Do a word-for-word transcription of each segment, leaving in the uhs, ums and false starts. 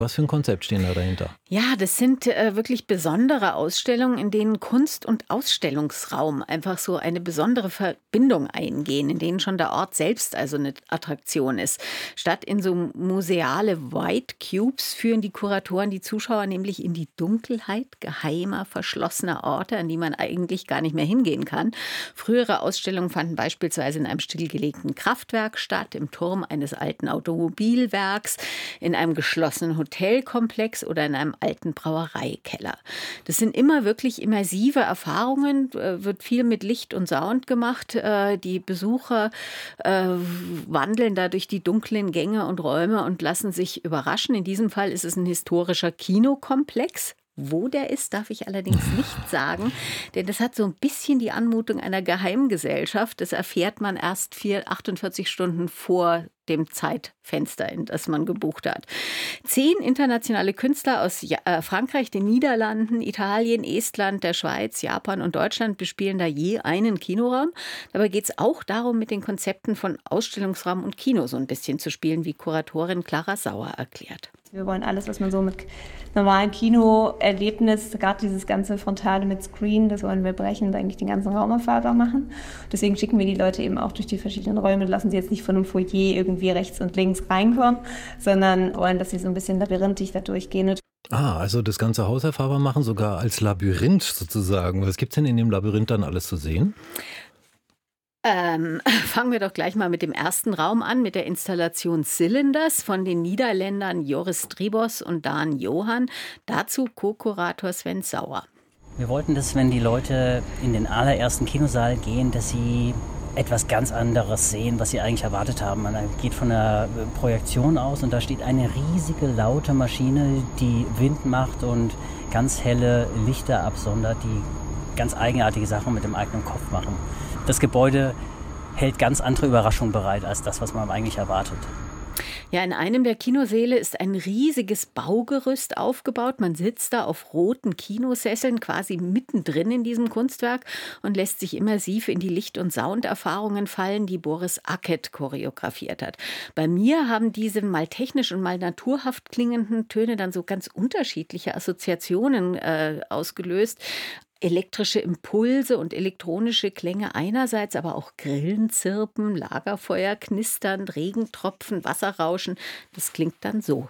Was für ein Konzept stehen da dahinter? Ja, das sind äh, wirklich besondere Ausstellungen, in denen Kunst und Ausstellungsraum einfach so eine besondere Verbindung eingehen, in denen schon der Ort selbst also eine Attraktion ist. Statt in so museale White Cubes führen die Kuratoren die Zuschauer nämlich in die Dunkelheit geheimer, verschlossener Orte, an die man eigentlich gar nicht mehr hingehen kann. Frühere Ausstellungen fanden beispielsweise in einem stillgelegten Kraftwerk statt, im Turm eines alten Automobilwerks, in einem geschlossenen Hotelkomplex oder in einem alten Brauereikeller. Das sind immer wirklich immersive Erfahrungen, äh, wird viel mit Licht und Sound gemacht. Äh, die Besucher äh, wandeln da durch die dunklen Gänge und Räume und lassen sich überraschen. In diesem Fall ist es ein historischer Kinokomplex. Wo der ist, darf ich allerdings nicht sagen, denn das hat so ein bisschen die Anmutung einer Geheimgesellschaft. Das erfährt man erst vier, achtundvierzig Stunden vor dem Zeitfenster, in das man gebucht hat. Zehn internationale Künstler aus Ja- äh, Frankreich, den Niederlanden, Italien, Estland, der Schweiz, Japan und Deutschland bespielen da je einen Kinoraum. Dabei geht es auch darum, mit den Konzepten von Ausstellungsraum und Kino so ein bisschen zu spielen, wie Kuratorin Clara Sauer erklärt. Wir wollen alles, was man so mit normalen Kinoerlebnis, gerade dieses ganze Frontale mit Screen, das wollen wir brechen und eigentlich den ganzen Raum erfahrbar machen. Deswegen schicken wir die Leute eben auch durch die verschiedenen Räume, lassen sie jetzt nicht von einem Foyer irgendwie rechts und links reinkommen, sondern wollen, dass sie so ein bisschen labyrinthig da durchgehen. Ah, also das ganze Haus erfahrbar machen, sogar als Labyrinth sozusagen. Was gibt's denn in dem Labyrinth dann alles zu sehen? Ähm, fangen wir doch gleich mal mit dem ersten Raum an, mit der Installation Cylinders von den Niederländern Joris Tribos und Dan Johan. Dazu Co-Kurator Sven Sauer. Wir wollten, dass wenn die Leute in den allerersten Kinosaal gehen, dass sie etwas ganz anderes sehen, was sie eigentlich erwartet haben. Man geht von einer Projektion aus und da steht eine riesige, laute Maschine, die Wind macht und ganz helle Lichter absondert, die ganz eigenartige Sachen mit dem eigenen Kopf machen. Das Gebäude hält ganz andere Überraschungen bereit als das, was man eigentlich erwartet. Ja, in einem der Kinosäle ist ein riesiges Baugerüst aufgebaut. Man sitzt da auf roten Kinosesseln quasi mittendrin in diesem Kunstwerk und lässt sich immersiv in die Licht- und Sounderfahrungen fallen, die Boris Ackett choreografiert hat. Bei mir haben diese mal technisch und mal naturhaft klingenden Töne dann so ganz unterschiedliche Assoziationen äh, ausgelöst. Elektrische Impulse und elektronische Klänge einerseits, aber auch Grillenzirpen, Lagerfeuer knistern, Regentropfen, Wasserrauschen. Das klingt dann so.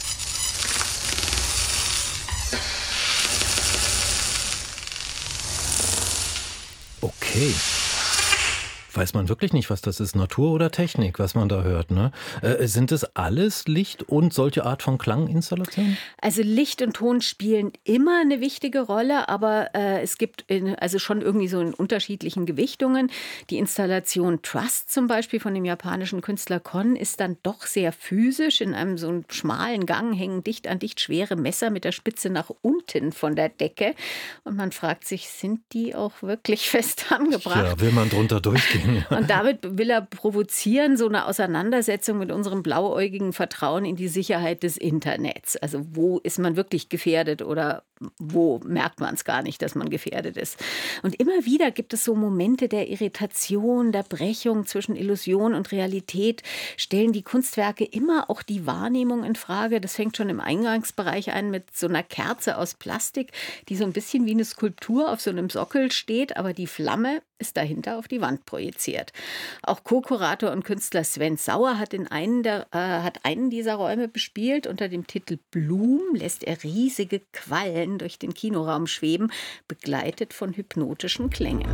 Okay. Weiß man wirklich nicht, was das ist, Natur oder Technik, was man da hört, ne? Äh, sind das alles Licht- und solche Art von Klanginstallationen? Also Licht und Ton spielen immer eine wichtige Rolle, aber äh, es gibt in, also schon irgendwie so in unterschiedlichen Gewichtungen. Die Installation Trust zum Beispiel von dem japanischen Künstler Kon ist dann doch sehr physisch. In einem so einen schmalen Gang hängen dicht an dicht schwere Messer mit der Spitze nach unten von der Decke. Und man fragt sich, sind die auch wirklich fest angebracht? Ja, will man drunter durchgehen? Ja. Und damit will er provozieren, so eine Auseinandersetzung mit unserem blauäugigen Vertrauen in die Sicherheit des Internets. Also wo ist man wirklich gefährdet oder wo merkt man es gar nicht, dass man gefährdet ist. Und immer wieder gibt es so Momente der Irritation, der Brechung zwischen Illusion und Realität, stellen die Kunstwerke immer auch die Wahrnehmung in Frage. Das fängt schon im Eingangsbereich an mit so einer Kerze aus Plastik, die so ein bisschen wie eine Skulptur auf so einem Sockel steht, aber die Flamme ist dahinter auf die Wand projiziert. Auch Co-Kurator und Künstler Sven Sauer hat, in einen der, äh, hat einen dieser Räume bespielt. Unter dem Titel Bloom lässt er riesige Quallen durch den Kinoraum schweben, begleitet von hypnotischen Klängen.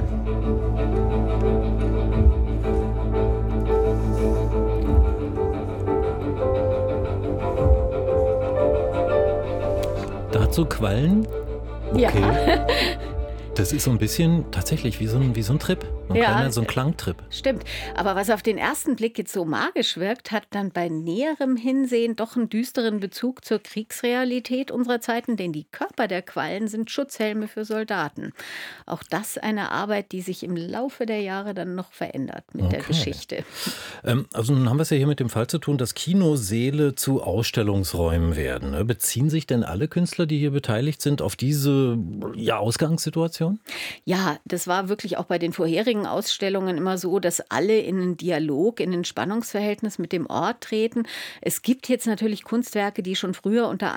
Dazu Quallen? Okay. Ja. Das ist so ein bisschen tatsächlich wie so ein, wie so ein Trip. Ein Ja, kleiner, so ein Klangtrip. Stimmt. Aber was auf den ersten Blick jetzt so magisch wirkt, hat dann bei näherem Hinsehen doch einen düsteren Bezug zur Kriegsrealität unserer Zeiten, denn die Körper der Quallen sind Schutzhelme für Soldaten. Auch das eine Arbeit, die sich im Laufe der Jahre dann noch verändert mit der Okay. Geschichte. Ähm, also nun haben wir es ja hier mit dem Fall zu tun, dass Kinosäle zu Ausstellungsräumen werden. Ne? Beziehen sich denn alle Künstler, die hier beteiligt sind, auf diese ja, Ausgangssituation? Ja, das war wirklich auch bei den vorherigen Ausstellungen immer so, dass alle in einen Dialog, in ein Spannungsverhältnis mit dem Ort treten. Es gibt jetzt natürlich Kunstwerke, die schon früher unter